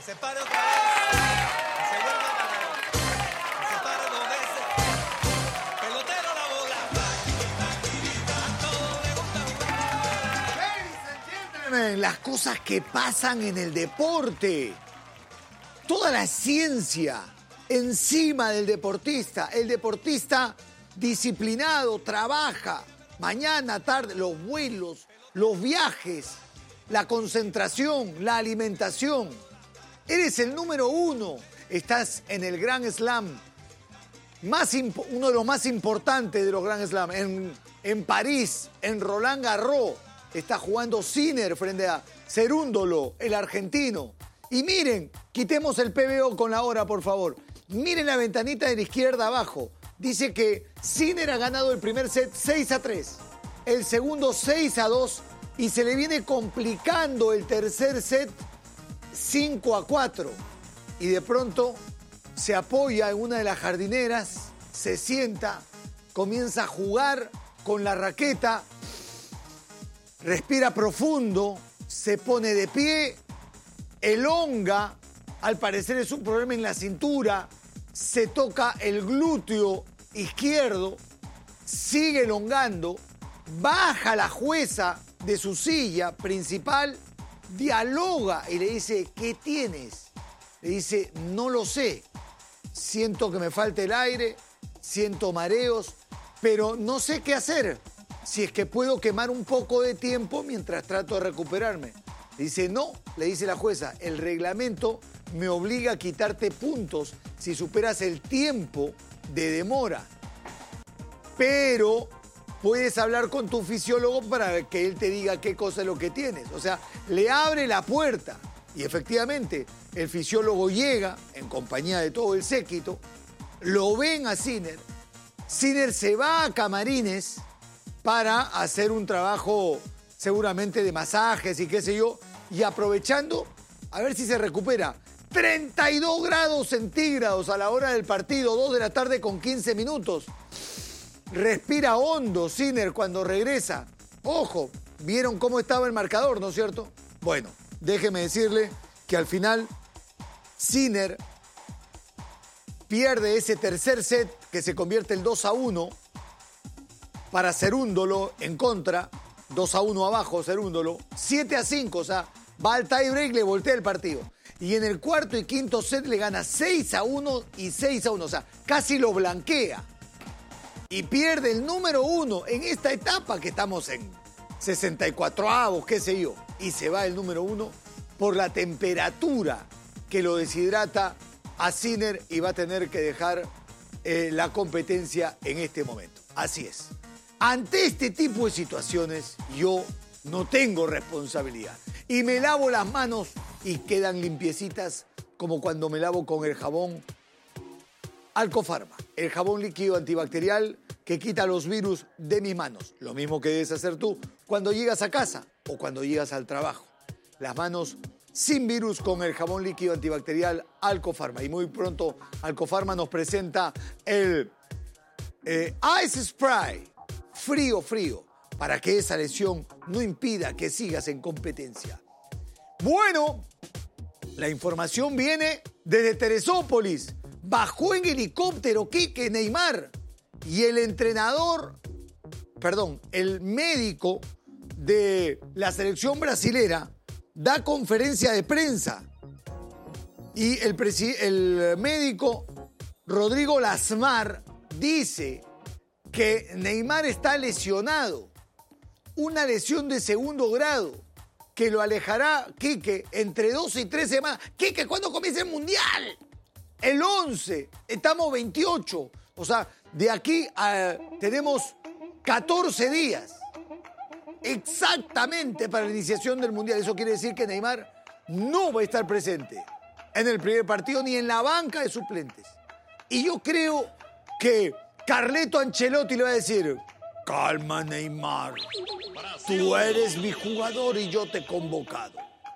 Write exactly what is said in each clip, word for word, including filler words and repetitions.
se pare otra vez. Que se vuelva a parar. Que se pare dos veces. Pelotero la bola. A todos les gusta jugar. Ladies and gentlemen, las cosas que pasan en el deporte. Toda la ciencia encima del deportista. El deportista disciplinado, trabaja mañana, tarde, los vuelos, los viajes, la concentración, la alimentación. Eres el número uno. Estás en el Grand Slam, más uno de los más importantes de los Grand Slam. En, en París, en Roland Garros, está jugando Sinner frente a Cerúndolo, el argentino. Y miren, quitemos el P B O con la hora, por favor. Miren la ventanita de la izquierda abajo. Dice que Sinner ha ganado el primer set seis a tres, el segundo seis a dos y se le viene complicando el tercer set cinco a cuatro. Y de pronto se apoya en una de las jardineras, se sienta, comienza a jugar con la raqueta, respira profundo, se pone de pie, elonga, al parecer es un problema en la cintura, se toca el glúteo izquierdo, sigue elongando, baja la jueza de su silla principal, dialoga y le dice, ¿qué tienes? Le dice, no lo sé, siento que me falta el aire, siento mareos, pero no sé qué hacer, si es que puedo quemar un poco de tiempo mientras trato de recuperarme. Le dice, no, le dice la jueza, el reglamento me obliga a quitarte puntos si superas el tiempo de demora. Pero puedes hablar con tu fisiólogo para que él te diga qué cosa es lo que tienes. O sea, le abre la puerta. Y efectivamente, el fisiólogo llega en compañía de todo el séquito, lo ven a Sinner. Sinner se va a camarines para hacer un trabajo seguramente de masajes y qué sé yo, y aprovechando, a ver si se recupera. treinta y dos grados centígrados a la hora del partido, dos de la tarde con quince minutos. Respira hondo Sinner cuando regresa. Ojo, ¿vieron cómo estaba el marcador, no es cierto? Bueno, déjeme decirle que al final Sinner pierde ese tercer set que se convierte en dos a uno para Cerúndolo en contra. dos a uno abajo Cerúndolo, siete a cinco, o sea, va al tie break, le voltea el partido. Y en el cuarto y quinto set le gana seis a uno y seis a uno, o sea, casi lo blanquea. Y pierde el número uno en esta etapa que estamos en sesenta y cuatro avos, qué sé yo. Y se va el número uno por la temperatura que lo deshidrata a Sinner y va a tener que dejar eh, la competencia en este momento. Así es. Ante este tipo de situaciones, yo no tengo responsabilidad. Y me lavo las manos y quedan limpiecitas como cuando me lavo con el jabón Alcofarma, el jabón líquido antibacterial que quita los virus de mis manos. Lo mismo que debes hacer tú cuando llegas a casa o cuando llegas al trabajo. Las manos sin virus con el jabón líquido antibacterial Alcofarma. Y muy pronto Alcofarma nos presenta el eh, Ice Spray, frío, frío, para que esa lesión no impida que sigas en competencia. Bueno, la información viene desde Teresópolis. Bajó en helicóptero Quique Neymar y el entrenador, perdón, el médico de la selección brasilera da conferencia de prensa y el, el médico Rodrigo Lasmar dice que Neymar está lesionado, una lesión de segundo grado que lo alejará, Quique, entre dos y tres semanas. Quique, ¿cuándo comienza el Mundial? El once, estamos veintiocho, o sea, de aquí a, tenemos catorce días exactamente para la iniciación del Mundial. Eso quiere decir que Neymar no va a estar presente en el primer partido ni en la banca de suplentes. Y yo creo que Carleto Ancelotti le va a decir, calma Neymar, tú eres mi jugador y yo te he convocado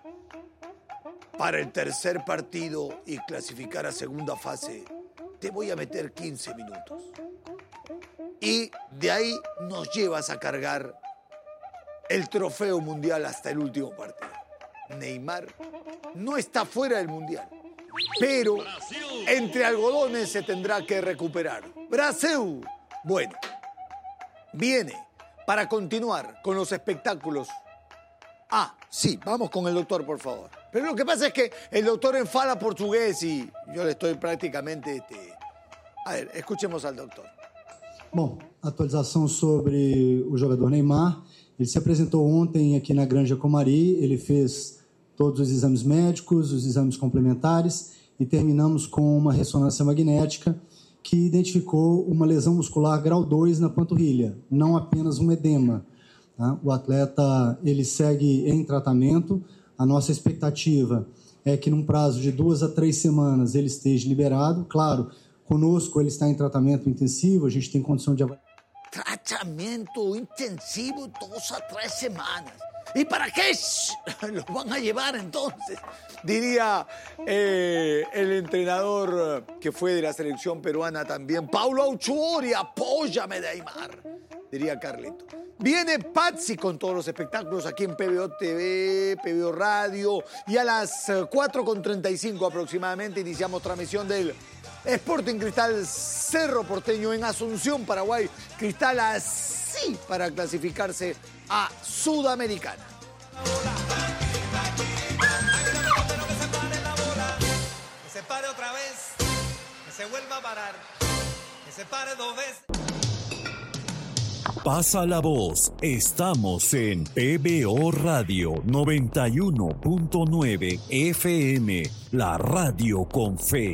para el tercer partido y clasificar a segunda fase. Te voy a meter quince minutos. Y de ahí nos llevas a cargar el trofeo mundial hasta el último partido. Neymar no está fuera del Mundial. Pero entre algodones se tendrá que recuperar. Brasil, bueno, viene para continuar con los espectáculos. Ah, sí, vamos con el doctor, por favor. Pero lo que pasa es que el doctor enfala portugués y yo le estoy prácticamente... Este... A ver, escuchemos al doctor. Bom, atualização sobre o jogador Neymar. Ele se apresentou ontem aqui na Granja Comari, ele fez todos os exames médicos, os exames complementares e terminamos com uma ressonância magnética que identificou uma lesão muscular grau dois na panturrilha, não apenas um edema. Tá? O atleta ele segue em tratamento. A nossa expectativa é que num prazo de duas a três semanas ele esteja liberado. Claro, conosco ele está em tratamento intensivo, a gente tem condição de avaliar. Tratamiento intensivo dos a tres semanas. ¿Y para qué los van a llevar entonces? Diría eh, el entrenador que fue de la selección peruana también, Paulo Autuori, apóyame Neymar, diría Carleto. Viene Patsy con todos los espectáculos aquí en P B O T V, P B O Radio, y a las cuatro con treinta y cinco aproximadamente iniciamos transmisión del Sporting Cristal Cerro Porteño en Asunción, Paraguay. Cristal así para clasificarse a Sudamericana. Que se pare otra vez, que se vuelva a parar, que se pare dos veces. Pasa la voz, estamos en P B O Radio noventa y uno punto nueve F M, la radio con fe.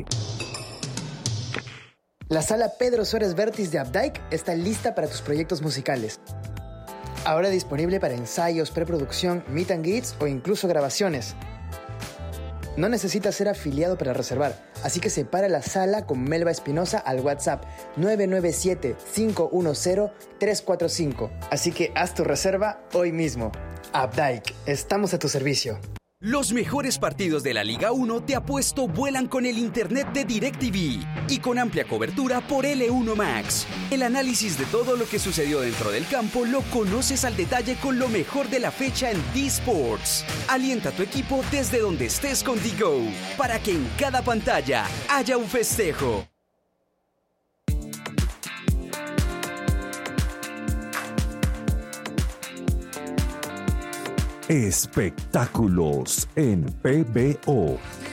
La sala Pedro Suárez Vértiz de Updike está lista para tus proyectos musicales. Ahora disponible para ensayos, preproducción, meet and greets o incluso grabaciones. No necesitas ser afiliado para reservar, así que separa la sala con Melba Espinosa al WhatsApp nueve nueve siete, cinco uno cero, tres cuatro cinco. Así que haz tu reserva hoy mismo. Updike, estamos a tu servicio. Los mejores partidos de la Liga uno de Apuesto vuelan con el internet de DirecTV y con amplia cobertura por L uno Max. El análisis de todo lo que sucedió dentro del campo lo conoces al detalle con lo mejor de la fecha en D-Sports. Alienta a tu equipo desde donde estés con D-Go para que en cada pantalla haya un festejo. Espectáculos en P B O.